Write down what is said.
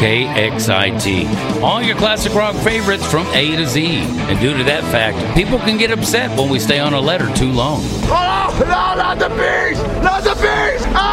KXIT. All your classic rock favorites from A to Z. And due to that fact, people can get upset when we stay on a letter too long. Oh, no, not the bees! Not the bees!